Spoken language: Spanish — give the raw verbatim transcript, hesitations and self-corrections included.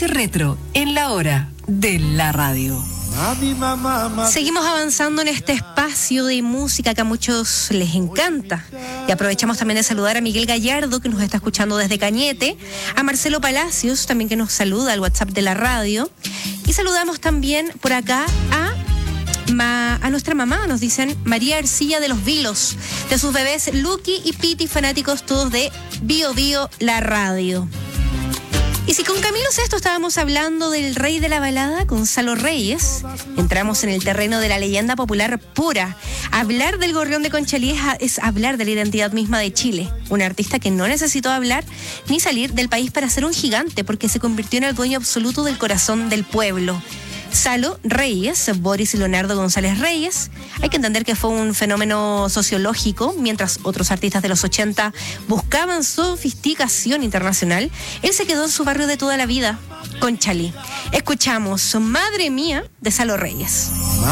Espacio Retro en la hora de la radio. Seguimos avanzando en este espacio de música que a muchos les encanta. Y aprovechamos también de saludar a Miguel Gallardo, que nos está escuchando desde Cañete, a Marcelo Palacios, también que nos saluda al WhatsApp de la radio. Y saludamos también por acá a, ma, a nuestra mamá, nos dicen María Ercilla de los Vilos, de sus bebés Lucky y Piti, fanáticos todos de Bio Bio, la radio. Y si con Camilo Sesto estábamos hablando del rey de la balada, Gonzalo Reyes, entramos en el terreno de la leyenda popular pura. Hablar del Gorrión de Conchalí es, es hablar de la identidad misma de Chile. Un artista que no necesitó hablar ni salir del país para ser un gigante, porque se convirtió en el dueño absoluto del corazón del pueblo. Salo Reyes, Boris Leonardo González Reyes. Hay que entender que fue un fenómeno sociológico. Mientras otros artistas de los ochenta buscaban sofisticación internacional, él se quedó en su barrio de toda la vida, Conchalí. Escuchamos Madre Mía de Salo Reyes.